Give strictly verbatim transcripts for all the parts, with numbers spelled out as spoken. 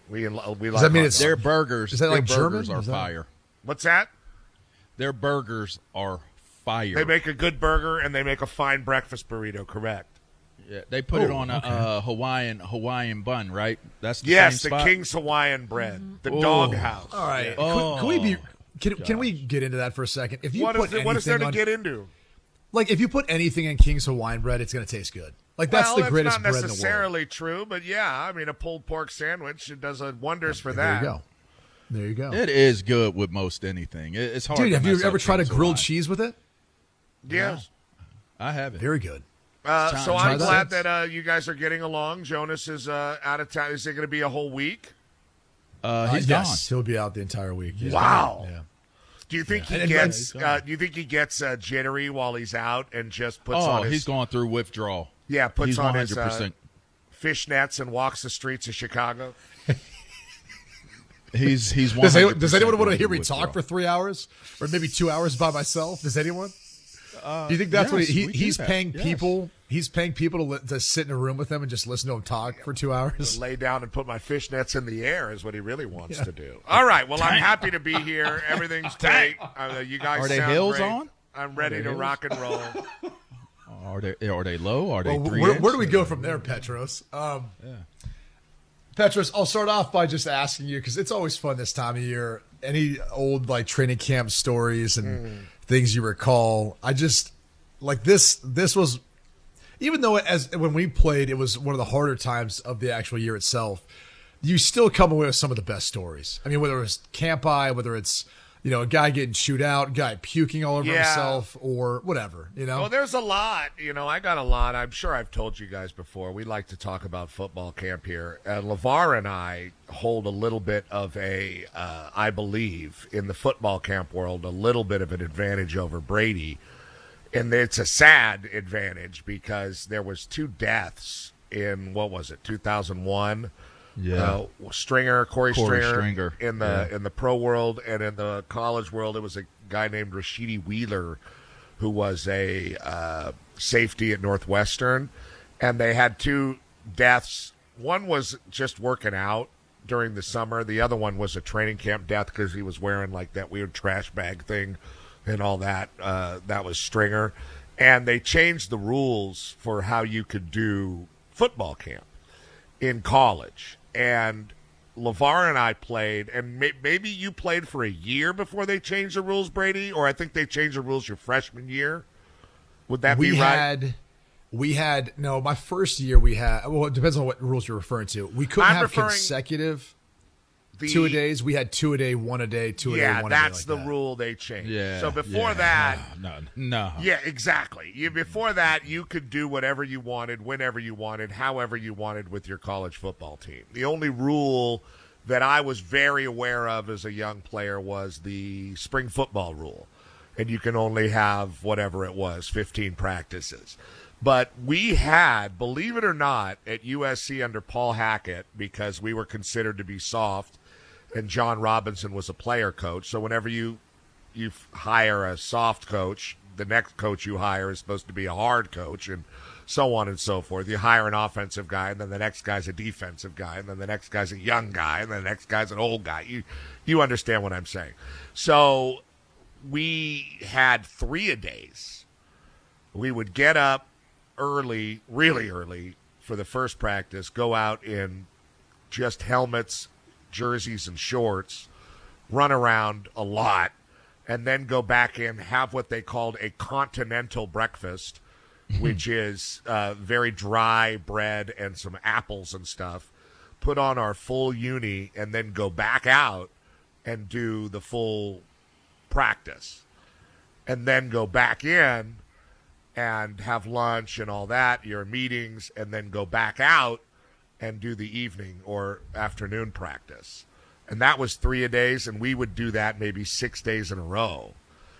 We we like Does that mean hot it's- dogs. Their burgers, Is that their like burgers German? are Is that- fire. What's that? Their burgers are fire. They make a good burger and they make a fine breakfast burrito. Correct. Yeah, they put it Oh, on a okay. uh, Hawaiian Hawaiian bun, right? That's the Yes, same the spot? King's Hawaiian bread, the Oh. dog house. All right. Yeah. Oh, can, can we be? Can, can we get into that for a second? If you What put is, it, what is there to anything on- get into? like if you put anything in King's Hawaiian bread, it's going to taste good. Like that's well, the that's greatest not bread in the world. necessarily true, but yeah, I mean a pulled pork sandwich it does uh, wonders for There that. you go. There you go. It is good with most anything. It- It's hard. Dude, to have you mess ever up tried a King's grilled Hawaiian. cheese with it? Yes. I haven't. Very good. Uh, Time- so try I'm that. glad that uh, you guys are getting along. Jonas is uh, out of town. Is it going to be a whole week? Uh, Uh, he's yes, he'll be out the entire week. He's Wow. gone. Yeah. Do you think Yeah. he And- gets? and- Uh, do you think he gets uh, jittery while he's out and just puts gone. on Oh, his he's going through withdrawal. yeah puts he's on one his hundred uh, percent. fishnets and walks the streets of Chicago? He's he's one Does, hundred anyone, percent does anyone want to going hear through me talk withdrawal. for three hours or maybe two hours by myself? Does anyone? Uh, Do you think that's what yes, he, we he do he's that. paying Yes. people? He's paying people to, li- to sit in a room with him and just listen to him talk for two hours. Lay down and put my fishnets in the air is what he really wants to do. All right. Well, I'm happy to be here. Everything's great. Uh, you guys Are they sound hills great. on? I'm ready they to hills? rock and roll. Are they are they low? Are they Well, three where, inch? where do we go from there, Petros? Um, Petros, I'll start off by just asking you because it's always fun this time of year. Any old like training camp stories and Mm. things you recall? I just like this. This was even though as when we played, it was one of the harder times of the actual year itself. You still come away with some of the best stories. I mean, whether it's camp eye, whether it's you know a guy getting chewed out, guy puking all over Yeah. himself, or whatever. You know, Well, there's a lot. You know, I got a lot. I'm sure I've told you guys before. We like to talk about football camp here. Uh, LeVar and I hold a little bit of a, uh, I believe, in the football camp world, a little bit of an advantage over Brady. And it's a sad advantage because there was two deaths in, what was it, two thousand one? Yeah. Uh, Stringer, Corey, Corey Stringer, Stringer, in the yeah. in the pro world, and in the college world, it was a guy named Rashidi Wheeler, who was a uh, safety at Northwestern, and they had two deaths. One was just working out during the summer. The other one was a training camp death because he was wearing like that weird trash bag thing and all that. Uh, that was Stringer, and they changed the rules for how you could do football camp in college. And LeVar and I played, and may- maybe you played for a year before they changed the rules, Brady, or I think they changed the rules your freshman year. Would that we be right? had we had no my first year we had well it depends on what rules you're referring to. We couldn't I'm have referring- consecutive The- two a days. We had two a day, one a day, two a yeah, day, one a day. that's like the that. rule they changed. Yeah. So before yeah. that, no, no. no. yeah, exactly. You before that, you could do whatever you wanted, whenever you wanted, however you wanted with your college football team. The only rule that I was very aware of as a young player was the spring football rule, and you can only have whatever it was, fifteen practices. But we had, believe it or not, at U S C under Paul Hackett, because we were considered to be soft, and John Robinson was a player coach. So whenever you you hire a soft coach, the next coach you hire is supposed to be a hard coach, and so on and so forth. You hire an offensive guy, and then the next guy's a defensive guy, and then the next guy's a young guy, and then the next guy's an old guy. You you understand what I'm saying? So we had three a days. We would get up early, really early, for the first practice, go out in just helmets, jerseys, and shorts, run around a lot, and then go back in, have what they called a continental breakfast, which is uh, very dry bread and some apples and stuff, put on our full uni, and then go back out and do the full practice, and then go back in and have lunch and all that, your meetings, and then go back out and do the evening or afternoon practice. And that was three a days, and we would do that maybe six days in a row.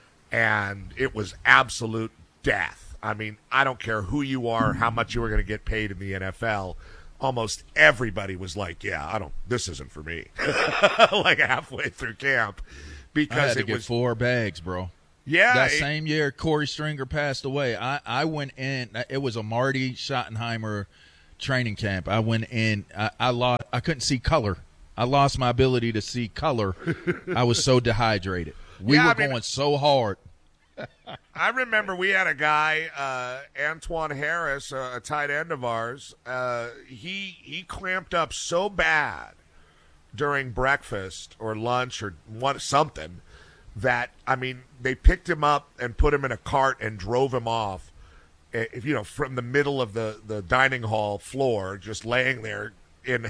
And it was absolute death. I mean, I don't care who you are, how much you were going to get paid in the N F L. Almost everybody was like, yeah, I don't, this isn't for me. Like halfway through camp. I Because had to it get was, four bags, bro. yeah. That it- same year, Corey Stringer passed away. I, I went in. It was a Marty Schottenheimer training camp. I went in. I, I lost. I couldn't see color. I lost my ability to see color. I was so dehydrated. We Yeah, were I mean- going so hard. I remember we had a guy, uh, Antoine Harris, a, a tight end of ours. Uh, he he clamped up so bad during breakfast or lunch or one, something that, I mean, they picked him up and put him in a cart and drove him off, eh, you know, from the middle of the, the dining hall floor, just laying there in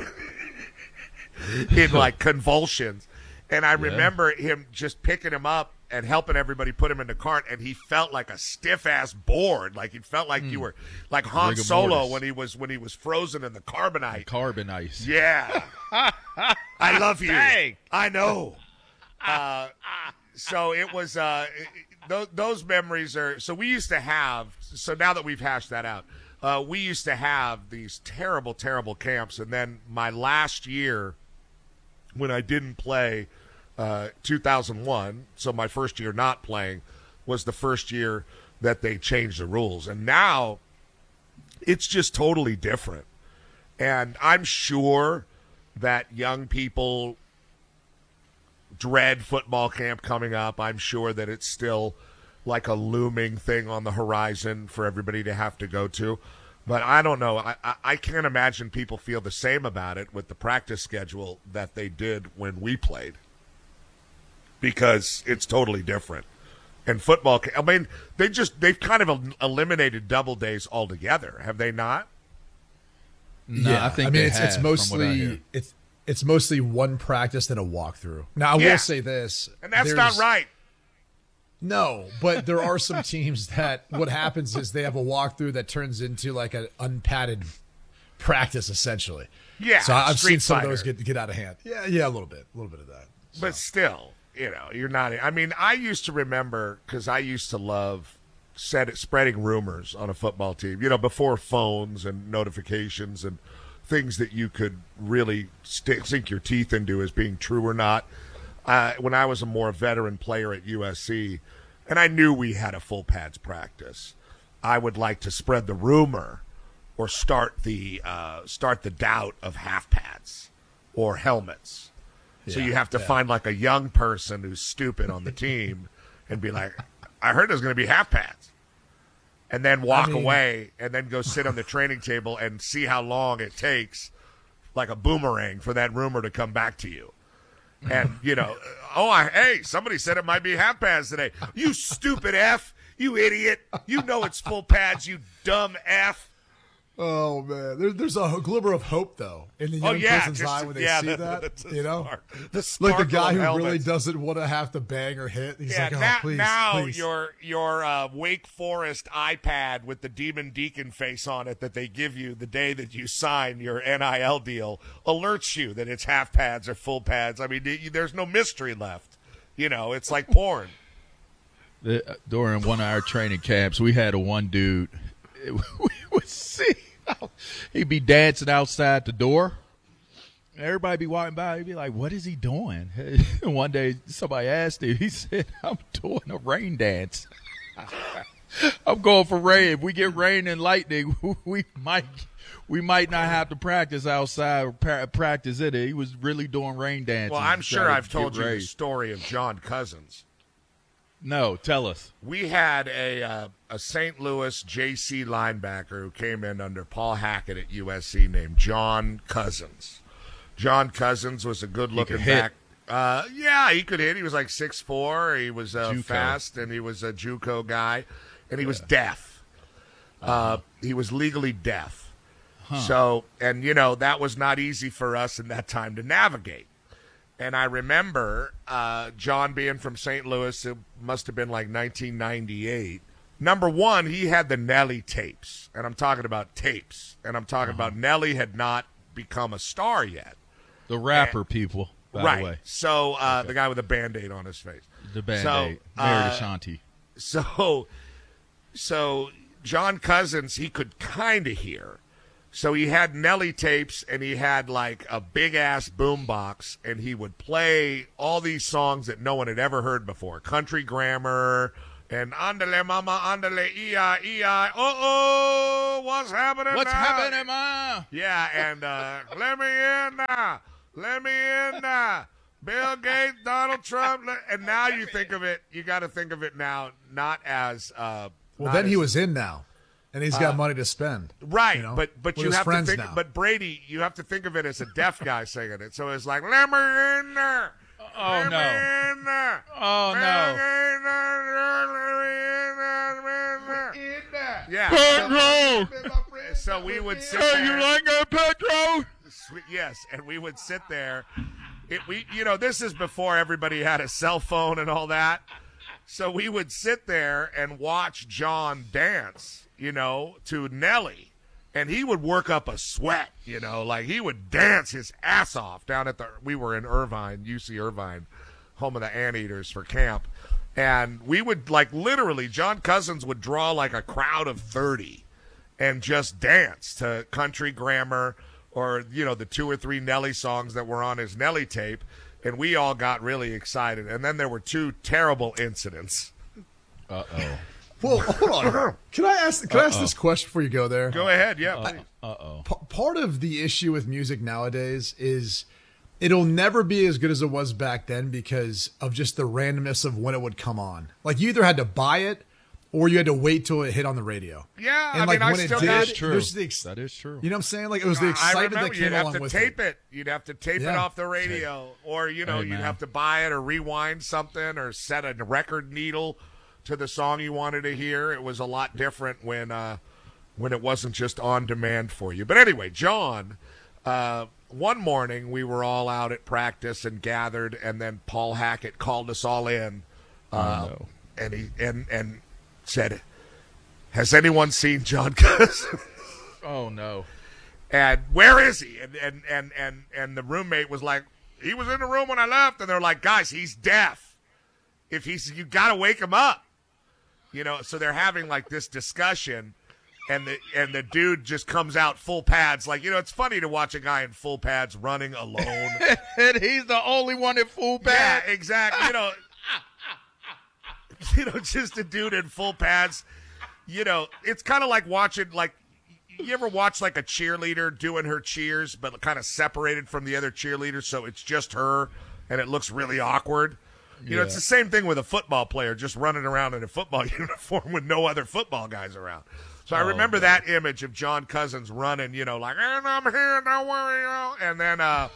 in like convulsions. And I remember him just picking him up and helping everybody put him in the cart, and he felt like a stiff ass board, like he felt like you were like Han Rigor Solo mortis. when he was when he was frozen in the carbonite. Carbon ice. Yeah, I love you. Dang. I know. Uh, so it was uh, those, those memories are. So we used to have. So now that we've hashed that out, uh, we used to have these terrible, terrible camps, and then my last year when I didn't play. Uh, two thousand one, so my first year not playing, was the first year that they changed the rules. And now it's just totally different. And I'm sure that young people dread football camp coming up. I'm sure that it's still like a looming thing on the horizon for everybody to have to go to. But I don't know. I, I, I can't imagine people feel the same about it with the practice schedule that they did when we played. Because it's totally different. And football, I mean, they just, they've kind of eliminated double days altogether, have they not? No, yeah, I think I mean they it's have, it's from what I mostly hear. it's it's mostly one practice and a walkthrough. Now I Yeah. will say this, And that's there's- not right. No, but there are some teams that what happens is they have a walkthrough that turns into like an unpadded practice essentially. Yeah, So I've Street seen some Fighter. of those get get out of hand. Yeah, yeah, a little bit, a little bit of that. But still, you know, you're not. I mean, I used to remember because I used to love set, spreading rumors on a football team. You know, before phones and notifications and things that you could really st- sink your teeth into as being true or not. Uh, when I was a more veteran player at U S C, and I knew we had a full pads practice, I would like to spread the rumor or start the uh, start the doubt of half pads or helmets. So Yeah, you have to yeah. find like a young person who's stupid on the team and be like, I heard there's going to be half pads. And then walk I mean- away and then go sit on the training table and see how long it takes, like a boomerang, for that rumor to come back to you. And, you know, oh, I, hey, somebody said it might be half pads today. You stupid F. You idiot. You know it's full pads, you dumb F. Oh man, there, there's a glimmer of hope though in the young Oh, yeah. person's just- eye when they yeah, see the- that. the- the you know, spark- the like the sparkle guy of who really helmets. doesn't want to have to bang or hit. He's Yeah, like, oh, now, please, now please. your your uh, Wake Forest iPad with the Demon Deacon face on it that they give you the day that you sign your N I L deal alerts you that it's half pads or full pads. I mean, y- there's no mystery left. You know, it's like porn. The, during one of our training camps, we had a one dude. It, we would see how he'd be dancing outside the door. Everybody be walking by. He'd be like, "What is he doing?" One day, somebody asked him. He said, "I'm doing a rain dance. I'm going for rain. If we get rain and lightning, we might." We might not have to practice outside or pra- practice in it. He was really doing rain dances. Well, I'm sure trying to I've told get you the raised. story of John Cousins. No, tell us. We had a uh, a Saint Louis J C linebacker who came in under Paul Hackett at U S C named John Cousins. John Cousins was a good-looking He could hit. back. Uh, yeah, he could hit. He was like six foot four. He was uh, JUCO. fast, and he was a JUCO guy, and he was deaf. Uh, he was legally deaf. So, and you know, that was not easy for us in that time to navigate. And I remember uh, John being from Saint Louis, it must have been like nineteen ninety-eight. Number one, he had the Nelly tapes, and I'm talking about tapes, and I'm talking about Nelly had not become a star yet. The rapper people, by right. the way. So uh, the guy with a Band-Aid on his face. The Band-Aid. So, Mary uh, DeShanti. So, so John Cousins, he could kind of hear. So he had Nelly tapes, and he had like a big ass boombox, and he would play all these songs that no one had ever heard before, country grammar, and andale mama, andale E-I, E-I, oh oh, what's happening What's now? happening, ma? Yeah, and uh, let me in now. Let me in now. Bill Gates, Donald Trump. And now you think of it, you got to think of it now, not as. Uh, well, not then as, he was in now, and he's got uh, money to spend. Right, you know, but but you have to think. Now. But Brady, you have to think of it as a deaf guy singing it. So it's like, let me in there. Oh, let no. Me in there. Oh, no. Yeah. Pedro! So, so we would sit Hey, there. you like that, Pedro? Yes, and we would sit there. It, we, you know, this is before everybody had a cell phone and all that. So we would sit there and watch John dance, you know, to Nelly. And he would work up a sweat, you know, like he would dance his ass off down at the, we were in Irvine, U C Irvine, home of the Anteaters for camp. And we would, like, literally, John Cousins would draw like a crowd of thirty and just dance to country grammar or, you know, the two or three Nelly songs that were on his Nelly tape. And we all got really excited. And then there were two terrible incidents. Uh-oh. Well, hold on. Can I ask? Can Uh-oh. I ask this question before you go there? Go ahead. Yeah. Uh oh. P- part of the issue with music nowadays is it'll never be as good as it was back then because of just the randomness of when it would come on. Like you either had to buy it or you had to wait till it hit on the radio. Yeah, and I like mean, when I it still did, That is true. there's the ex- that is true. You know what I'm saying? Like it was the I excitement remember that came you'd have along to with tape it. it. You'd have to tape Yeah. it off the radio, or you know, Hey, you'd man. have to buy it or rewind something, or set a record needle to the song you wanted to hear. It was a lot different when uh, when it wasn't just on demand for you. But anyway, John, uh, one morning we were all out at practice and gathered, and then Paul Hackett called us all in, uh, Oh, no. and he and and said, "Has anyone seen John Cousins?" Oh, no. And where is he? And and and and and the roommate was like, he was in the room when I left. And they're like, guys, he's deaf. If he's, you got to wake him up. You know, so they're having like this discussion, and the and the dude just comes out full pads. Like, you know, it's funny to watch a guy in full pads running alone. And he's the only one in full Yeah, pad. exactly. You know, you know, just a dude in full pads. You know, it's kind of like watching, like, you ever watch like a cheerleader doing her cheers, but kind of separated from the other cheerleaders, so it's just her, and it looks really awkward. You know, Yeah. it's the same thing with a football player just running around in a football uniform with no other football guys around. So I Oh, remember God. that image of John Cousins running, you know, like, and I'm here, don't worry. Oh. And then uh,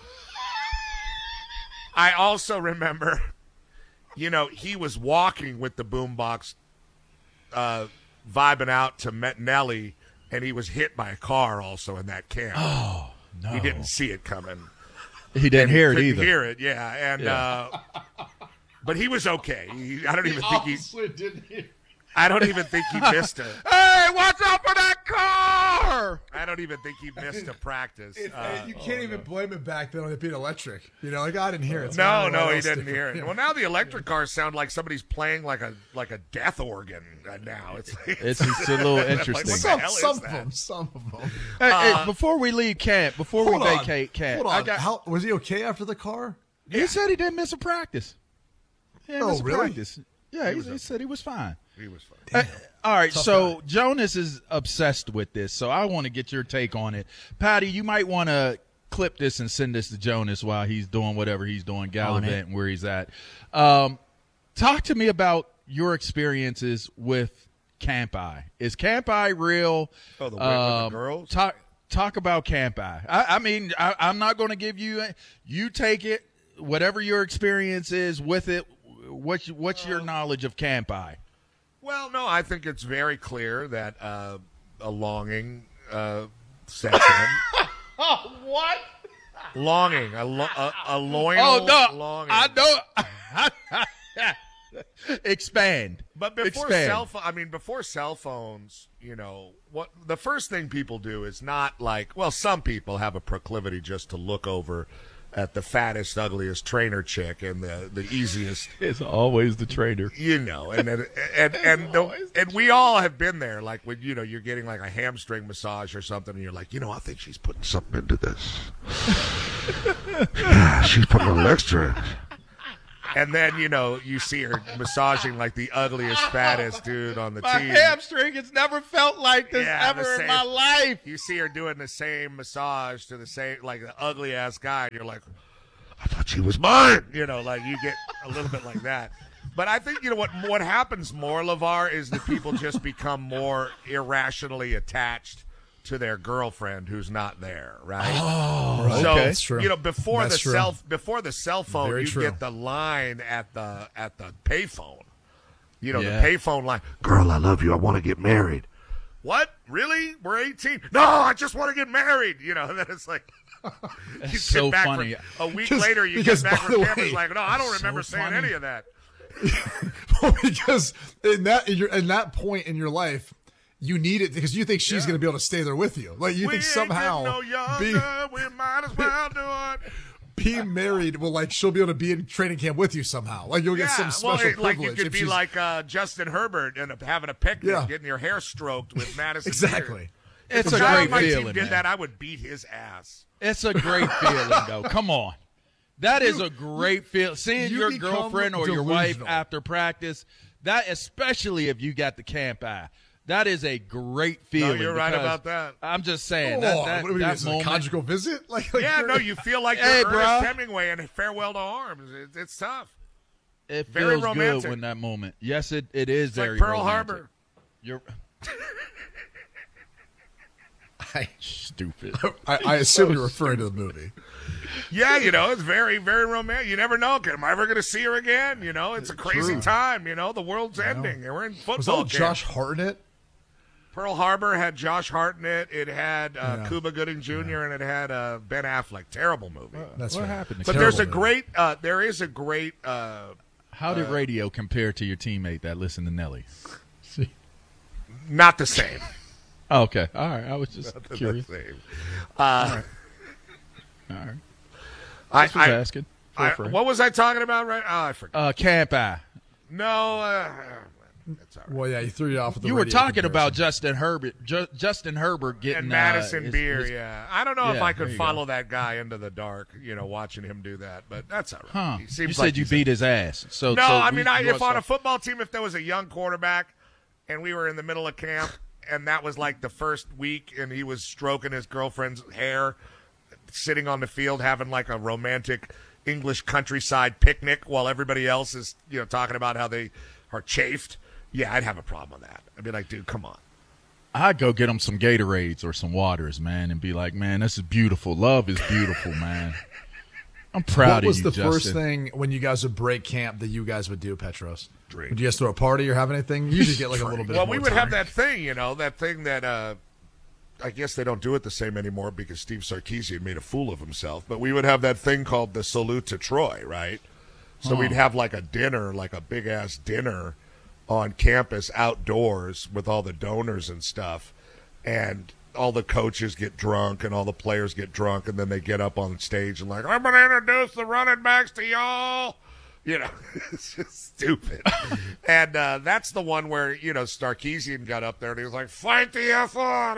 I also remember, you know, he was walking with the boombox, uh, vibing out to Met Nelly, and he was hit by a car also in that camp. Oh, no. He didn't see it coming. He didn't hear it Couldn't either. hear it, yeah. And Yeah. Uh, but he was okay. He, I don't even think he. didn't hear. I don't even think he missed a. Hey, watch out for that car! I don't even think he missed a practice. Uh, you can't even blame it back then on it being electric. You know, like I didn't hear it. So no, I don't know no, what he else didn't to- hear it. you know. Well, now the electric cars sound like somebody's playing like a like a death organ. Uh, now it's like, It's, it's a little Like, interesting. what the some hell is some of that? them, some of them. Hey, hey, Uh, before we leave camp, before Hold we on. vacate camp, Hold I on. got, How, was he okay after the car? he said he didn't miss a practice. He didn't Oh, miss a really? practice. Yeah, he, he said he was fine. He was fine. Uh, all right, Tough so guy. Jonas is obsessed with this, so I want to get your take on it. Patty, you might want to clip this and send this to Jonas while he's doing whatever he's doing, gallivanting where he's at. Um, talk to me about your experiences with Camp Eye. Is Camp Eye real? Oh, the one with the Um, girls? Talk talk about Camp Eye. I, I mean, I, I'm not going to give you. You take it, whatever your experience is with it. What's what's your knowledge of Camp Eye? Well, no, I think it's very clear that uh, a longing uh, sets in. What? Longing, a, lo- a, a loyal Oh no, longing. I know. Expand. But before Expand. cell phone, I mean, before cell phones, you know, what the first thing people do is not like, well, some people have a proclivity just to look over at the fattest, ugliest trainer chick and the the easiest, It's always the trader. you know, and and and and, the, and we all have been there. Like when you know you're getting like a hamstring massage or something, and you're like, you know, I think she's putting something into this. Yeah, she's putting a little extra. And then, you know, you see her massaging like the ugliest, fattest dude on the My team. hamstring has never felt like this Yeah, ever the in same- my life. You see her doing the same massage to the same, like the ugly ass guy. And you're like, I thought she was mine. You know, like you get a little bit like that. But I think, you know, what what happens more, LeVar, is that people just become more irrationally attached to their girlfriend who's not there, right? Oh, so, okay. That's true. you know, before That's the true. cell before the cell phone, Very you true. get the line at the at the payphone. You know, Yeah. the payphone line. Girl, I love you. I want to get married. What? Really? We're eighteen. No, I just want to get married. You know, and then it's like you get so back funny. from- a week Because- later, you because, get back by from the campus way, like, no, I don't so remember saying funny. any of that. Well, because in that in, your, in that point in your life, you need it because you think she's Yeah. going to be able to stay there with you. Like you We think ain't somehow getting no being, younger. We might as well do it. being married will like she'll be able to be in training camp with you somehow. Like you'll get some well, special it- like privilege. you could if be she's- like uh, Justin Herbert and having a picnic, Yeah. getting your hair stroked with Madison. exactly. Beard. It's If a guy great on my feeling, team did man. that, I would beat his ass. It's a great feeling, though. Come on. That is a great feel. Seeing you your become girlfriend or your wife delusional. after practice, that especially if you got the camp eye, that is a great feeling. you're right because about that. I'm just saying Oh, that that, what do we do, that is it a moment. conjugal visit? Like, like Yeah, you're- no, you feel like Hey, you're bro. Ernest Hemingway in Farewell to Arms. It's, it's tough. It very feels romantic. good when that moment. Yes, it, it is It's very like Pearl romantic. Harbor. You're I, stupid. I, I assume you're referring to the movie. Yeah, you know, it's very, very romantic. You never know. Am I ever going to see her again? You know, it's a crazy True. time. You know, the world's ending. And we're in football Was that camp. Josh Hartnett? Pearl Harbor had Josh Hartnett. It had uh, Yeah. Cuba Gooding Junior and it had uh, Ben Affleck. Terrible movie. That's what right. happened to but Terrible there's a movie. great. Uh, there is a great. Uh, How did radio compare to your teammate that listened to Nelly? not the same. Oh, okay. All right. I was just Not the curious. same. Uh, All right. I, Just was I, asking. Feel I, free. what was I talking about? Right? Oh, I forgot. Uh, camp eye. No. Uh, that's all right. Well, yeah, you threw you off with the You were radio talking comparison. about Justin Herbert. Ju- Justin Herbert getting And Madison uh, his- Beer, his- yeah. I don't know if Yeah, I there could you follow go. that guy into the dark, you know, watching him do that, but that's all right. Huh? He You seems said like you he's beat his ass. So No, so I we- mean, I, you if on want a some- football team, if there was a young quarterback and we were in the middle of camp and that was like the first week and he was stroking his girlfriend's hair, sitting on the field having like a romantic English countryside picnic while everybody else is, you know, talking about how they are chafed, yeah, I'd have a problem with that. I'd be like, dude, come on. I'd go get him some Gatorades or some waters, man, and be like, man, this is beautiful. Love is beautiful, man. I'm proud What of was you, the Justin. first thing when you guys would break camp that you guys would do, Petros? Drink. Would you guys throw a party or have anything? You usually get like a little bit. Well, of we more would have time. that thing, you know, that thing that uh, I guess they don't do it the same anymore because Steve Sarkisian made a fool of himself. But we would have that thing called the Salute to Troy, right? So Oh. we'd have like a dinner, like a big ass dinner on campus outdoors with all the donors and stuff. And all the coaches get drunk and all the players get drunk. And then they get up on stage and like, I'm going to introduce the running backs to y'all. You know, it's just stupid. and uh, that's the one where, you know, Starkeesian got up there and he was like, fight the F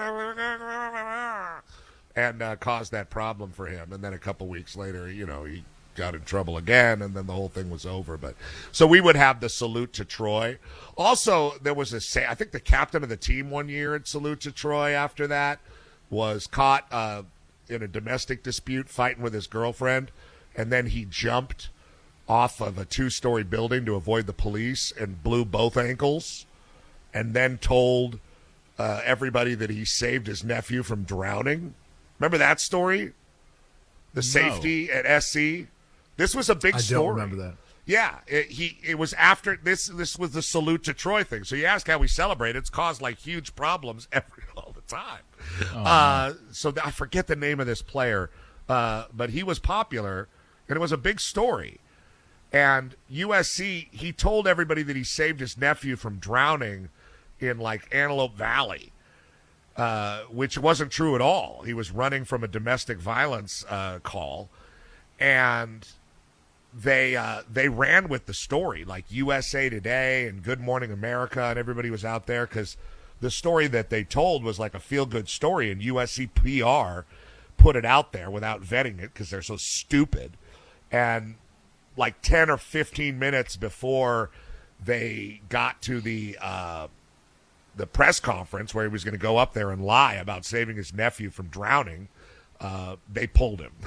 on. And uh, caused that problem for him. And then a couple weeks later, you know, he got in trouble again and then the whole thing was over. But so we would have the Salute to Troy. Also, there was a say, I think the captain of the team one year at Salute to Troy after that was caught uh, in a domestic dispute fighting with his girlfriend. And then he jumped off of a two-story building to avoid the police and blew both ankles, and then told uh, everybody that he saved his nephew from drowning. Remember that story? The safety at S C. This was a big I story. don't remember that. Yeah, it, he it was after this. This was the Salute to Troy thing. So you ask how we celebrate. It's caused like huge problems every all the time. uh, so th- I forget the name of this player, uh, but he was popular, and it was a big story. And U S C, he told everybody that he saved his nephew from drowning in like Antelope Valley, uh, which wasn't true at all. He was running from a domestic violence uh, call, and they uh, they ran with the story, like U S A Today and Good Morning America, and everybody was out there because the story that they told was like a feel-good story, and U S C P R put it out there without vetting it because they're so stupid. And like ten or fifteen minutes before they got to the uh, the press conference where he was going to go up there and lie about saving his nephew from drowning, uh, they pulled him.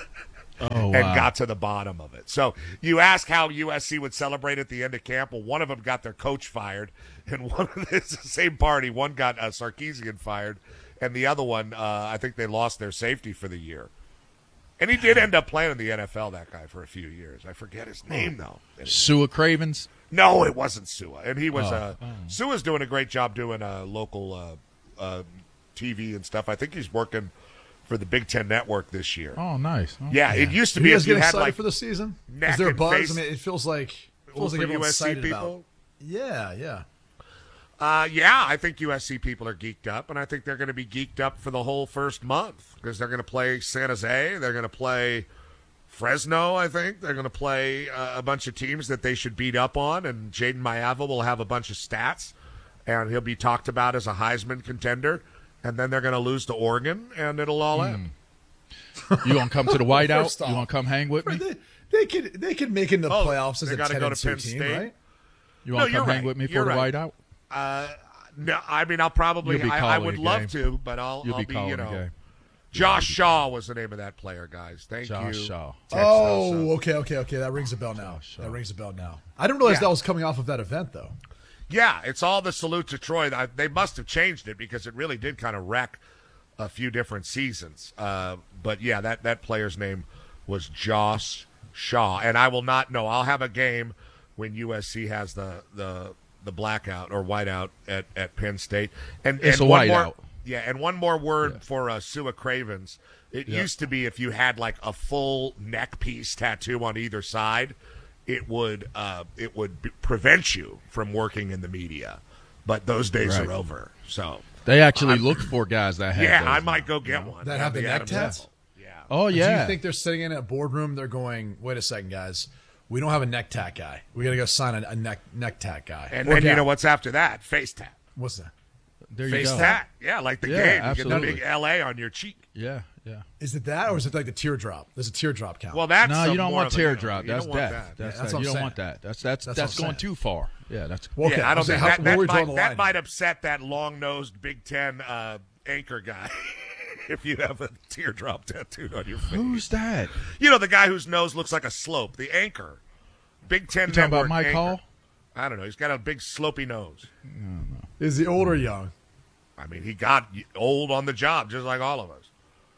Oh, and wow. got to the bottom of it. So you ask how U S C would celebrate at the end of camp. Well, one of them got their coach fired, and one of it's the same party. One got uh, Sarkisian fired, and the other one, uh, I think they lost their safety for the year. And he did end up playing in the N F L, that guy, for a few years. I forget his name, though. Sua Cravens? No, it wasn't Sua. And he was Oh. uh, Oh. Sua's doing a great job doing uh, local uh, uh, T V and stuff. I think he's working for the Big Ten Network this year. Oh, nice. Oh. Yeah, it used to Do be you guys if you get had excited like for the season? neck Is there a and buzz? face- I mean, it feels like it feels for like everyone's U S C excited people. about. Yeah, yeah. Uh, yeah, I think U S C people are geeked up, and I think they're going to be geeked up for the whole first month because they're going to play San Jose, they're going to play Fresno. I think they're going to play uh, a bunch of teams that they should beat up on, and Jaden Maeva will have a bunch of stats, and he'll be talked about as a Heisman contender. And then they're going to lose to Oregon, and it'll all end. You gonna come to the whiteout? First You off- gonna come hang with me? They, they could they could make it in the Oh, playoffs as they a gotta ten go and to two Penn team, State? right? You wanna No, you're come hang right. with me for You're the right. whiteout? Uh, no, I mean I'll probably You'll be I, I calling would the love game. to, but I'll, You'll I'll be be, calling you the know. game. Josh Shaw was the name of that player, guys. Thank Josh you. Shaw. Texas. Oh, okay, okay, okay. That rings a bell now. Josh Shaw. That rings a bell now. I didn't realize Yeah. that was coming off of that event, though. Yeah, it's all the salute to Troy. I, they must have changed it because it really did kind of wreck a few different seasons. Uh, but yeah, that, that player's name was Josh Shaw. And I will not know. I'll have a game when U S C has the the, the blackout or whiteout at, at Penn State. And, It's and a one whiteout. more, yeah, and one more word Yeah. for uh, Sua Cravens. It Yeah. used to be if you had like a full neck piece tattoo on either side, it would uh, it would be, prevent you from working in the media. But those days Right. are over. So They actually look for guys that have yeah, those I now. might go get one. That have the neck Adams tats? apple. Yeah. Oh Do yeah. you think they're sitting in a boardroom? They're going, "Wait a second, guys. We don't have a neck tat guy. We got to go sign a, a neck neck tat guy." And Or then you gal. know what's after that? Face tat. What's that? there you Face go. tat. Yeah, like the Yeah, game. You get absolutely. the big L A on your cheek. Yeah, yeah. Is it that, or is it like the teardrop? There's a teardrop count. Well, that's No, some you don't more want of a- you know, teardrop. you That's don't want death. that. That's, Yeah, that's that. what You I'm don't want saying. that. That's that's That's that's, what I'm going saying. too far. Yeah, that's Well, okay, Yeah, I don't I'm saying, think how- that, where that, are we drawing might, the that line? might upset that long-nosed Big Ten uh, anchor guy if you have a teardrop tattooed on your face. Who's that? You know, the guy whose nose looks like a slope, the anchor. Big Ten You talking about Network Mike anchor. Hall? I don't know. He's got a big slopey nose. Is he old or young? I mean, he got old on the job, just like all of us.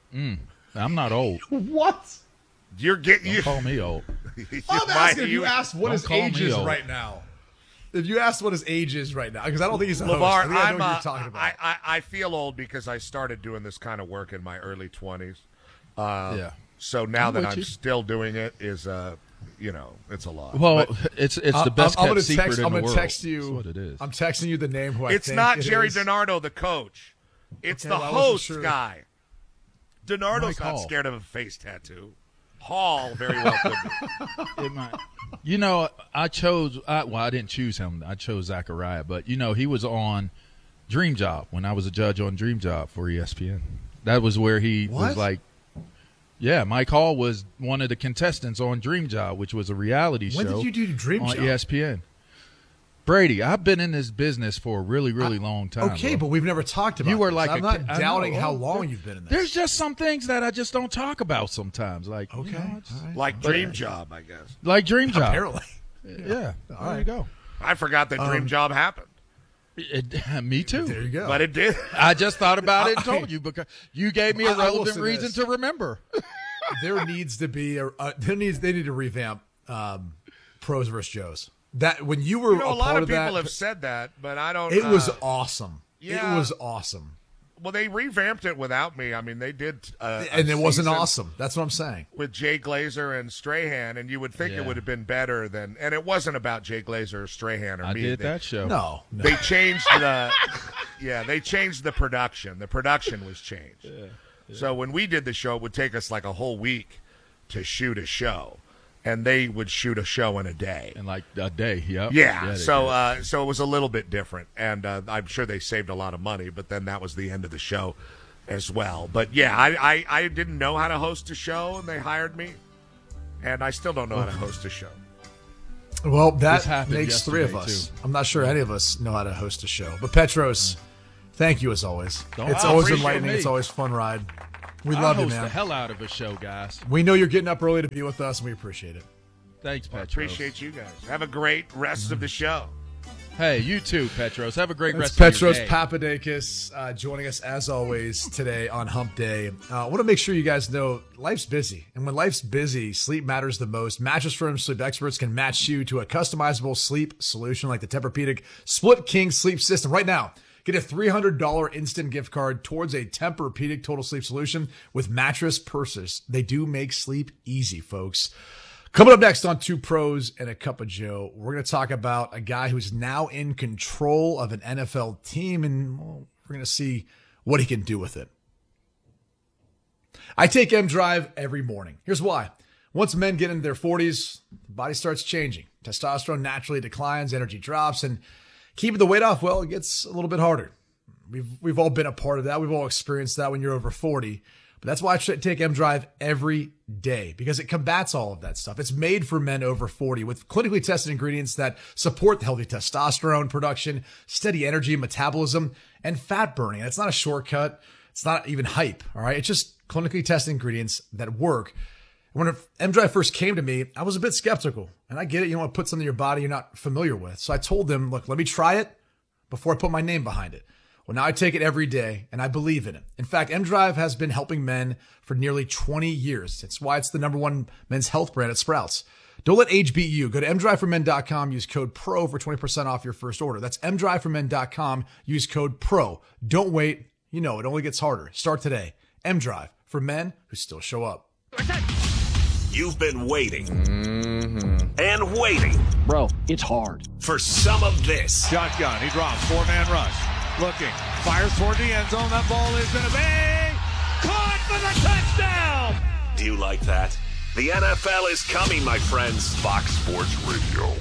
I'm not old. What? You're getting Don't you. call me old. you I'm might- asking if you you- asked what don't his call age me is old. right now. If you asked what his age is right now, because I don't think he's a host. I LeVar, think I know I'm, what uh, you're talking about. I, I, I feel old because I started doing this kind of work in my early twenties. Uh, Yeah. So now I'm that with I'm you. still doing it is, uh, you know, it's a lot. Well, But it's it's I- the best I'm, kept gonna secret text, in I'm the gonna world. text you. That's what it is. I'm texting you the name who I it's think not it Jerry is. DiNardo, the coach. It's Okay, the well, I wasn't host sure. guy. DiNardo's Mike not Hall. scared of a face tattoo. Hall very well could be. It might. You know, I chose. I, well, I didn't choose him. I chose Zachariah, but you know, he was on Dream Job when I was a judge on Dream Job for E S P N. That was where he What? was like. Yeah, Mike Hall was one of the contestants on Dream Job, which was a reality When show. did you do Dream on Job? E S P N? Brady, I've been in this business for a really, really long time. Okay, bro. but we've never talked about. You were this. like I'm a not kid- I doubting know. how Oh, long there- you've been in this. There's just some things that I just don't talk about sometimes. Like Okay, you know, it's- all right. Like Dream Job, I guess. like Dream Job. Apparently. Yeah, there right. you go. I forgot that Dream Um, Job happened, It, me too. There you go. but it did. I just thought about it and told you because you gave me I- a I will relevant say reason this. to remember. there needs to be a uh, there needs they need to revamp um, Pros versus Joes. That when you were You know, a a lot part of of people that, have said that, but I don't. it was uh, awesome. yeah. It was awesome, well, they revamped it without me. I mean, they did, uh, a and it wasn't season awesome. That's what I'm saying. with Jay Glazer and Strahan, and you would think Yeah. it would have been better than. And it wasn't about Jay Glazer or Strahan or I me. did they, that show. No, no. They changed the. Yeah, they changed the production. The production was changed. So when we did the show, it would take us like a whole week to shoot a show, and they would shoot a show in a day. in like a day. Yep. Yeah, they so did. uh, so it was a little bit different, and uh, I'm sure they saved a lot of money. But then that was the end of the show, as well. But yeah, I, I I didn't know how to host a show, and they hired me, and I still don't know how to host a show. Well, that happened makes three of yesterday, us. too. I'm not sure any of us know how to host a show. But Petros, thank you as always. Don't- it's I always appreciate enlightening. me. It's always a fun ride. We I love you, host man. the hell out of a show, guys. We know you're getting up early to be with us, and we appreciate it. Thanks, I Petros. appreciate you guys. Have a great rest of the show. Hey, you too, Petros. Have a great That's rest Petros of your day. Papadakis uh, joining us as always today on Hump Day. Uh, I want to make sure you guys know life's busy. And when life's busy, sleep matters the most. Mattress Firm Sleep Experts can match you to a customizable sleep solution like the Tempur-Pedic Split King Sleep System. Right now, get a three hundred dollars instant gift card towards a Tempur-Pedic Total Sleep Solution with mattress purses. They do make sleep easy, folks. Coming up next on Two Pros and a Cup of Joe, we're going to talk about a guy who's now in control of an N F L team, and well, we're going to see what he can do with it. I take M Drive every morning. Here's why. Once men get into their forties, the body starts changing. Testosterone naturally declines, energy drops, and keeping the weight off, well, it gets a little bit harder. We've we've all been a part of that. We've all experienced that when you're over forty. But that's why I take M Drive every day, because it combats all of that stuff. It's made for men over forty with clinically tested ingredients that support healthy testosterone production, steady energy, metabolism, and fat burning. And it's not a shortcut. It's not even hype. All right. It's just clinically tested ingredients that work. When M Drive first came to me, I was a bit skeptical. And I get it. You don't want to put something in your body you're not familiar with. So I told them, look, let me try it before I put my name behind it. Well, now I take it every day, and I believe in it. In fact, M Drive has been helping men for nearly twenty years. It's why it's the number one men's health brand at Sprouts. Don't let age beat you. Go to m drive for men dot com. Use code PRO for twenty percent off your first order. That's m drive for men dot com. Use code PRO. Don't wait. You know, it only gets harder. Start today. M Drive for men who still show up. You've been waiting mm-hmm. and waiting. Bro, it's hard. For some of this. Shotgun. He drops. Four-man rush. Looking. Fires toward the end zone. That ball is going to be caught for the touchdown. Do you like that? The N F L is coming, my friends. Fox Sports Radio.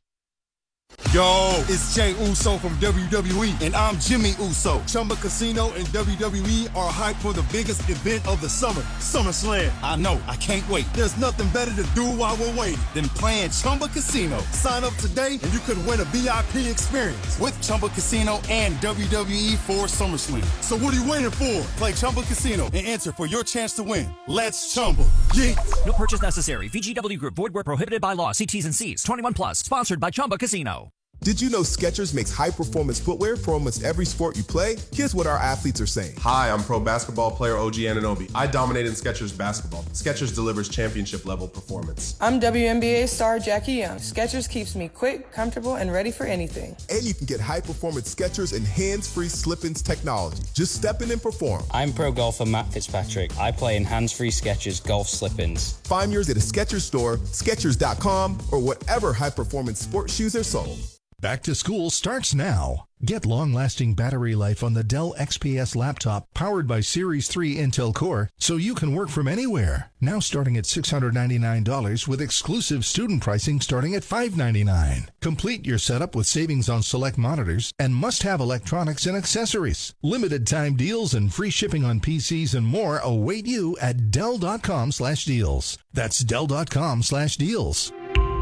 Yo, it's Jay Uso from W W E, and I'm Jimmy Uso. Chumba Casino and W W E are hyped for the biggest event of the summer, SummerSlam. I know, I can't wait. There's nothing better to do while we're waiting than playing Chumba Casino. Sign up today, and you could win a V I P experience with Chumba Casino and W W E for SummerSlam. So what are you waiting for? Play Chumba Casino and enter for your chance to win. Let's Chumba. Yeah. No purchase necessary. V G W Group. Void where prohibited by law. See T's and C's. twenty-one plus. Sponsored by Chumba Casino. Did you know Skechers makes high-performance footwear for almost every sport you play? Here's what our athletes are saying. Hi, I'm pro basketball player O G Anunoby. I dominate in Skechers basketball. Skechers delivers championship-level performance. I'm W N B A star Jackie Young. Skechers keeps me quick, comfortable, and ready for anything. And you can get high-performance Skechers and hands-free slip-ins technology. Just step in and perform. I'm pro golfer Matt Fitzpatrick. I play in hands-free Skechers golf slip-ins. Find yours at a Skechers store, Skechers dot com, or whatever high-performance sports shoes are sold. Back to school starts now. Get long-lasting battery life on the Dell X P S laptop powered by Series three Intel Core so you can work from anywhere. Now starting at six hundred ninety-nine dollars with exclusive student pricing starting at five hundred ninety-nine dollars. Complete your setup with savings on select monitors and must-have electronics and accessories. Limited time deals and free shipping on P Cs and more await you at Dell dot com slash deals. That's Dell dot com slash deals.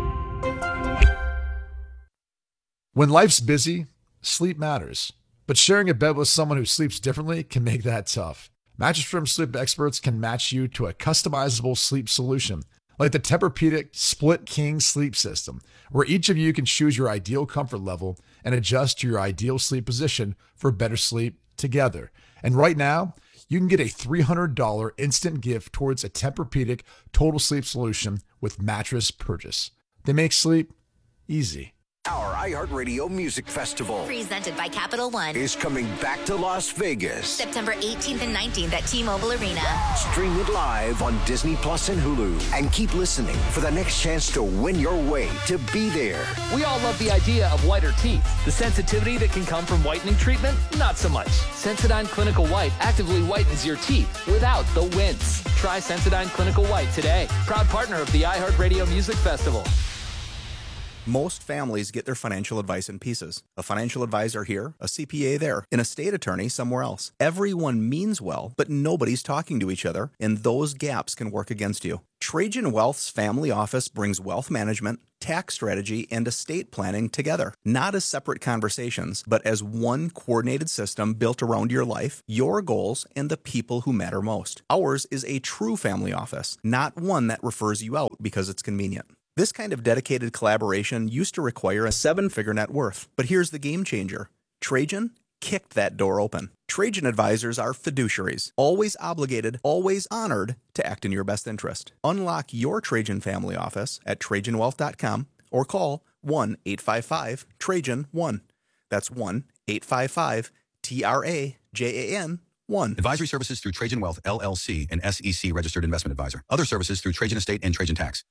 When life's busy, sleep matters. But sharing a bed with someone who sleeps differently can make that tough. Mattress Firm Sleep Experts can match you to a customizable sleep solution, like the Tempur-Pedic Split King Sleep System, where each of you can choose your ideal comfort level and adjust to your ideal sleep position for better sleep together. And right now, you can get a three hundred dollars instant gift towards a Tempur-Pedic Total Sleep Solution with mattress purchase. They make sleep easy. Our iHeartRadio Music Festival, presented by Capital One, is coming back to Las Vegas. September eighteenth and nineteenth at T-Mobile Arena. Stream it live on Disney Plus and Hulu. And keep listening for the next chance to win your way to be there. We all love the idea of whiter teeth. The sensitivity that can come from whitening treatment, not so much. Sensodyne Clinical White actively whitens your teeth without the wince. Try Sensodyne Clinical White today. Proud partner of the iHeartRadio Music Festival. Most families get their financial advice in pieces. A financial advisor here, a C P A there, an estate attorney somewhere else. Everyone means well, but nobody's talking to each other, and those gaps can work against you. Trajan Wealth's family office brings wealth management, tax strategy, and estate planning together, not as separate conversations, but as one coordinated system built around your life, your goals, and the people who matter most. Ours is a true family office, not one that refers you out because it's convenient. This kind of dedicated collaboration used to require a seven-figure net worth, but here's the game changer. Trajan kicked that door open. Trajan advisors are fiduciaries, always obligated, always honored to act in your best interest. Unlock your Trajan family office at Trajan Wealth dot com or call one eight five five Trajan one. That's one eight five five T R A J A N one. Advisory services through Trajan Wealth, L L C, an S E C registered investment advisor. Other services through Trajan Estate and Trajan Tax.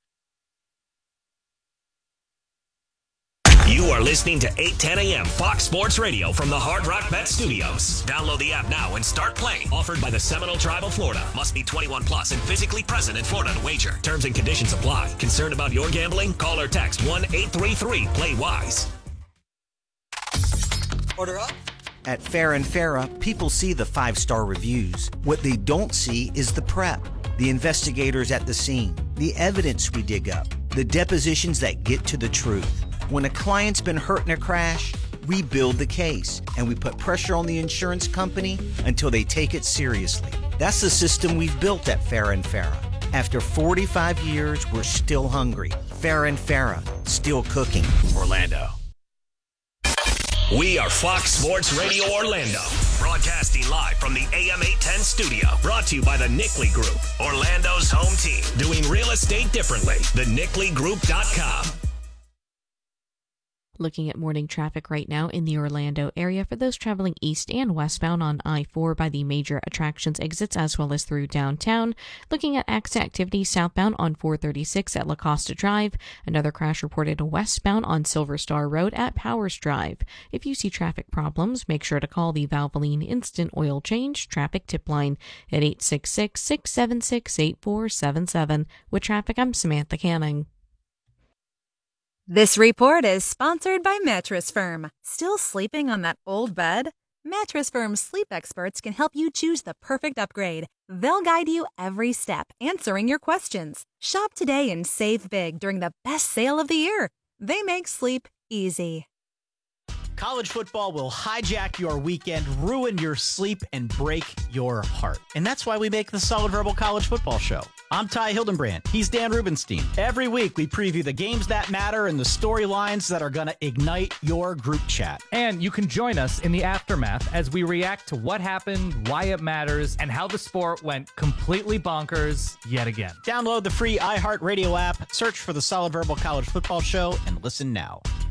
You are listening to eight ten a.m. Fox Sports Radio from the Hard Rock Bet Studios. Download the app now and start playing. Offered by the Seminole Tribe of Florida. Must be twenty-one plus and physically present in Florida to wager. Terms and conditions apply. Concerned about your gambling? Call or text one eight three three play wise. Order up. At Fair and Farah, people see the five-star reviews. What they don't see is the prep, the investigators at the scene, the evidence we dig up, the depositions that get to the truth. When a client's been hurt in a crash, we build the case and we put pressure on the insurance company until they take it seriously. That's the system we've built at Farah and Farah. After forty-five years, we're still hungry. Farah and Farah, still cooking. Orlando. We are Fox Sports Radio Orlando, broadcasting live from the A M eight ten studio. Brought to you by the Nickley Group, Orlando's home team. Doing real estate differently. the nickley group dot com. Looking at morning traffic right now in the Orlando area for those traveling east and westbound on I four by the major attractions exits as well as through downtown. Looking at accident activity southbound on four thirty-six at La Costa Drive. Another crash reported westbound on Silver Star Road at Powers Drive. If you see traffic problems, make sure to call the Valvoline Instant Oil Change Traffic Tip Line at eight six six, six seven six, eight four seven seven. With traffic, I'm Samantha Canning. This report is sponsored by Mattress Firm. Still sleeping on that old bed? Mattress Firm's sleep experts can help you choose the perfect upgrade. They'll guide you every step, answering your questions. Shop today and save big during the best sale of the year. They make sleep easy. College football will hijack your weekend, ruin your sleep, and break your heart. And that's why we make the Solid Verbal College Football Show. I'm Ty Hildenbrand. He's Dan Rubenstein. Every week, we preview the games that matter and the storylines that are going to ignite your group chat. And you can join us in the aftermath as we react to what happened, why it matters, and how the sport went completely bonkers yet again. Download the free iHeartRadio app, search for the Solid Verbal College Football Show, and listen now.